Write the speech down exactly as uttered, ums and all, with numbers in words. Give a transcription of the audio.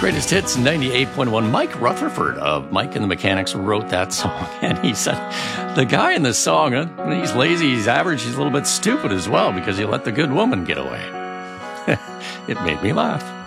Greatest Hits ninety-eight point one. Mike Rutherford of Mike and the Mechanics wrote that song. And he said, the guy in the song, uh, when he's lazy, he's average, he's a little bit stupid as well because he let the good woman get away. It made me laugh.